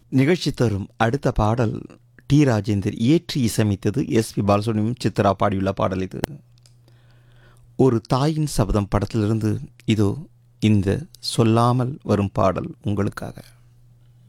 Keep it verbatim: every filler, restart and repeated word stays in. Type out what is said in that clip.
நிகழ்ச்சி தரும் அடுத்த பாடல் டி ராஜேந்தர் இயற்றி இசையமைத்தது எஸ் பி பாலசுப்ரமணியம் சித்ரா பாடியுள்ள பாடல். இது ஒரு தாயின் சபதம் படத்திலிருந்து இதோ இந்த சொல்லாமல் வரும் பாடல் உங்களுக்காக.